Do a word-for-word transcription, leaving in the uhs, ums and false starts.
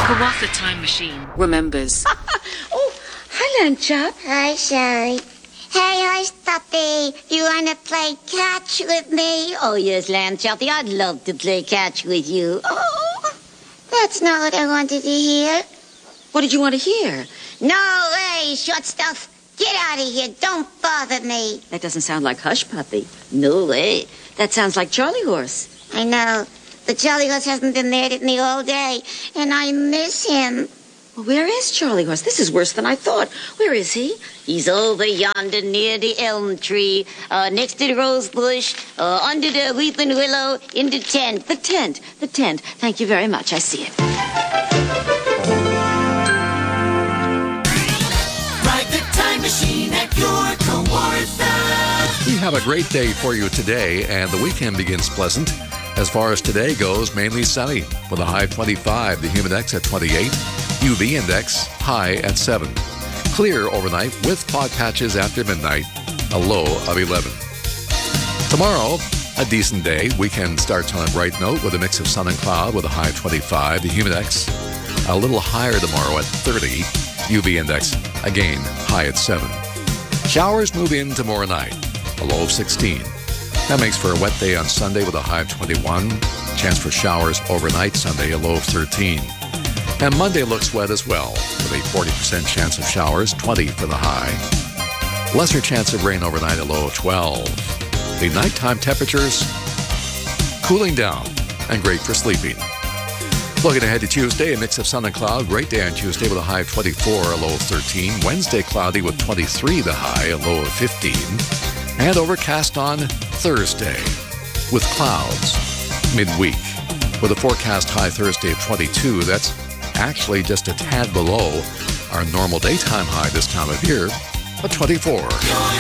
Kawatha Time Machine remembers. Oh, hi, Lamb Chop. Hi, Sherry. Hey, hi, Stuffy. You want to play catch with me? Oh, yes, Lamb Choppy. I'd love to play catch with you. Oh, that's not what I wanted to hear. What did you want to hear? No way, short stuff. Get out of here. Don't bother me. That doesn't sound like Hush Puppy. No way. That sounds like Charlie Horse. I know. The Jolly Horse hasn't been there with me all day, and I miss him. Well, where is Charlie Horse? This is worse than I thought. Where is he? He's over yonder near the elm tree, uh, next to the rose bush, uh, under the weeping willow, in the tent. The tent. The tent. Thank you very much. I see it. Ride the time machine at your Kawartha. We have a great day for you today, and the weekend begins pleasant. As far as today goes, mainly sunny, with a high of twenty-five, the humid index at twenty-eight, U V index high at seven. Clear overnight with fog patches after midnight, a low of eleven. Tomorrow, a decent day. Weekend starts on a bright note with a mix of sun and cloud with a high of twenty-five, the humid index a little higher tomorrow at thirty, U V index again high at seven. Showers move in tomorrow night, a low of sixteen. That makes for a wet day on Sunday with a high of twenty-one. Chance for showers overnight Sunday, a low of thirteen. And Monday looks wet as well, with a forty percent chance of showers, twenty for the high. Lesser chance of rain overnight, a low of twelve. The nighttime temperatures cooling down and great for sleeping. Looking ahead to Tuesday, a mix of sun and cloud. Great day on Tuesday with a high of twenty-four, a low of thirteen. Wednesday, cloudy with twenty-three, the high, a low of fifteen. And overcast on Thursday with clouds midweek with a forecast high Thursday of twenty-two. That's actually just a tad below our normal daytime high this time of year, of twenty-four.